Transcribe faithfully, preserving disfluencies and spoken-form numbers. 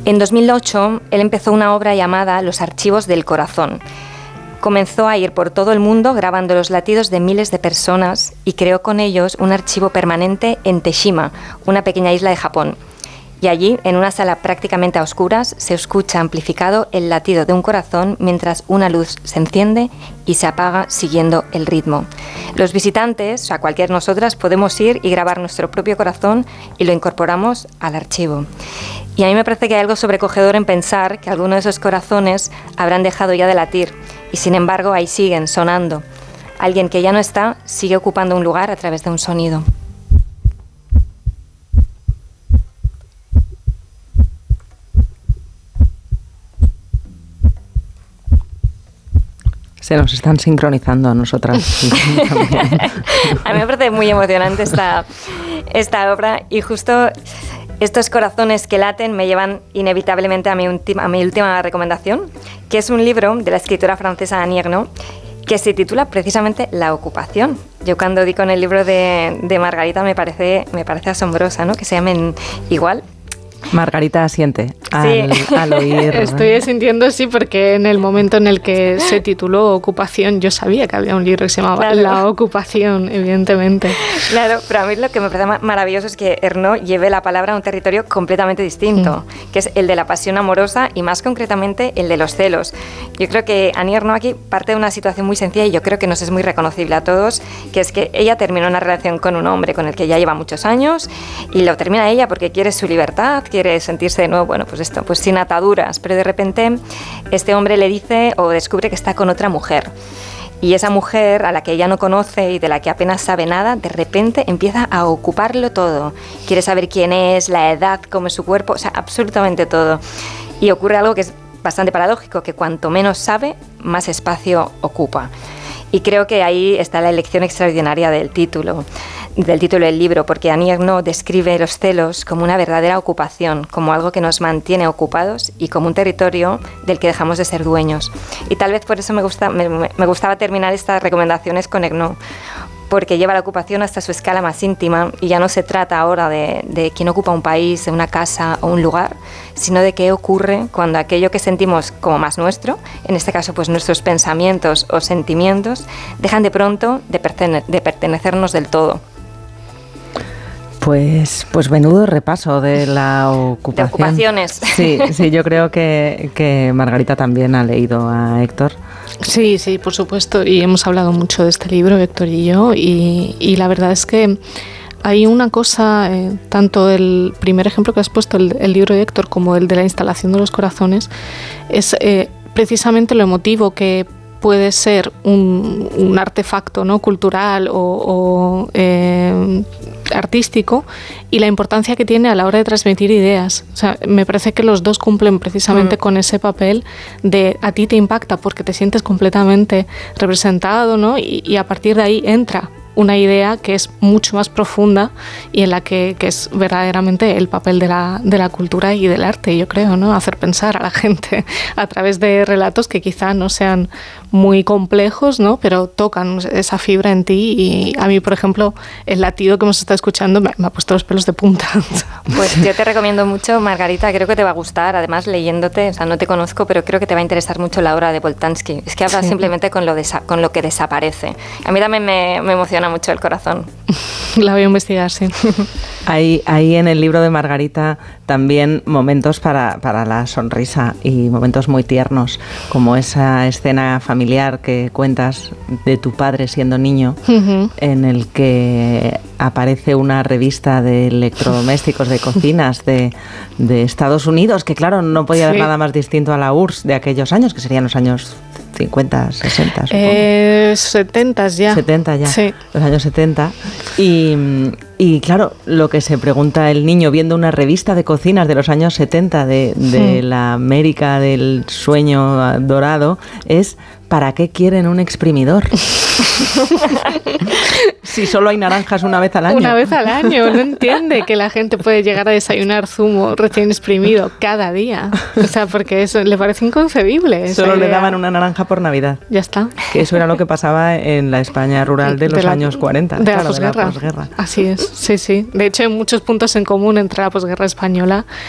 En dos mil ocho, él empezó una obra llamada Los archivos del corazón. Comenzó a ir por todo el mundo grabando los latidos de miles de personas y creó con ellos un archivo permanente en Teshima, una pequeña isla de Japón. Y allí, en una sala prácticamente a oscuras, se escucha amplificado el latido de un corazón mientras una luz se enciende y se apaga siguiendo el ritmo. Los visitantes, o sea, cualquiera de nosotras, podemos ir y grabar nuestro propio corazón y lo incorporamos al archivo. Y a mí me parece que hay algo sobrecogedor en pensar que algunos de esos corazones habrán dejado ya de latir y sin embargo ahí siguen sonando. Alguien que ya no está sigue ocupando un lugar a través de un sonido. Se nos están sincronizando a nosotras. A mí me parece muy emocionante esta, esta obra y justo estos corazones que laten me llevan inevitablemente a mi, última, a mi última recomendación, que es un libro de la escritora francesa Annie Ernaux, que se titula precisamente La ocupación. Yo cuando di con el libro de, de Margarita me parece, me parece asombrosa, ¿no? Que se llamen igual. Margarita asiente al, sí. al oír. Estoy sintiendo sí, porque en el momento en el que se tituló Ocupación, yo sabía que había un libro que se llamaba claro. La ocupación, evidentemente. Claro, pero a mí lo que me parece maravilloso es que Ernaux lleve la palabra a un territorio completamente distinto, mm. que es el de la pasión amorosa y más concretamente el de los celos. Yo creo que Annie Ernaux aquí parte de una situación muy sencilla y yo creo que nos es muy reconocible a todos, que es que ella terminó una relación con un hombre con el que ya lleva muchos años y lo termina ella porque quiere su libertad, quiere sentirse de nuevo, bueno, pues esto, pues sin ataduras, pero de repente este hombre le dice o descubre que está con otra mujer. Y esa mujer, a la que ella no conoce y de la que apenas sabe nada, de repente empieza a ocuparlo todo. Quiere saber quién es, la edad, cómo es su cuerpo, o sea, absolutamente todo. Y ocurre algo que es bastante paradójico, que cuanto menos sabe, más espacio ocupa. Y creo que ahí está la elección extraordinaria del título, del título del libro, porque Annie Ernaux describe los celos como una verdadera ocupación, como algo que nos mantiene ocupados y como un territorio del que dejamos de ser dueños. Y tal vez por eso me, gusta, me, me gustaba terminar estas recomendaciones con Ernaux, porque lleva la ocupación hasta su escala más íntima y ya no se trata ahora de, de quién ocupa un país, de una casa o un lugar, sino de qué ocurre cuando aquello que sentimos como más nuestro, en este caso pues nuestros pensamientos o sentimientos, dejan de pronto de, pertene- de pertenecernos del todo. Pues, pues menudo repaso de la ocupación. De ocupaciones. Sí, sí, yo creo que, que Margarita también ha leído a Héctor. Sí, sí, por supuesto, y hemos hablado mucho de este libro, Héctor y yo, y, y la verdad es que hay una cosa, eh, tanto el primer ejemplo que has puesto, el, el libro de Héctor, como el de la instalación de los corazones, es eh, precisamente lo emotivo que puede ser un, un artefacto, ¿no?, cultural o, o eh, artístico, y la importancia que tiene a la hora de transmitir ideas. O sea, me parece que los dos cumplen precisamente mm. con ese papel de a ti te impacta porque te sientes completamente representado, ¿no? Y, y a partir de ahí entra una idea que es mucho más profunda y en la que, que es verdaderamente el papel de la, de la cultura y del arte, yo creo, ¿no? Hacer pensar a la gente a través de relatos que quizá no sean muy complejos, ¿no?, pero tocan esa fibra en ti. Y a mí, por ejemplo, el latido que hemos estado escuchando me, me ha puesto los pelos de punta. Pues yo te recomiendo mucho, Margarita, creo que te va a gustar, además leyéndote, o sea, no te conozco, pero creo que te va a interesar mucho la obra de Boltanski. Es que habla sí. simplemente con lo, desa- con lo que desaparece. A mí también me, me emociona mucho el corazón. La voy a investigar, sí. Hay, hay en el libro de Margarita también momentos para, para la sonrisa y momentos muy tiernos, como esa escena familiar que cuentas de tu padre siendo niño, uh-huh. en el que aparece una revista de electrodomésticos de cocinas de, de Estados Unidos, que claro, no podía haber sí. nada más distinto a la U R S S de aquellos años, que serían los años cincuenta, sesenta, supongo. Eh, setenta ya. setenta ya, sí. Los años setenta. Y, y claro, lo que se pregunta el niño viendo una revista de cocinas de los años setenta de, de sí. la América del sueño dorado es: ¿para qué quieren un exprimidor? Si solo hay naranjas una vez al año. Una vez al año, no entiende que la gente puede llegar a desayunar zumo recién exprimido cada día. O sea, porque eso le parece inconcebible. Solo le daban una naranja por Navidad. Ya está. Que eso era lo que pasaba en la España rural de los de la, años cuarenta. De, claro, la posguerra. de la posguerra. Así es, sí, sí. De hecho, hay muchos puntos en común entre la posguerra española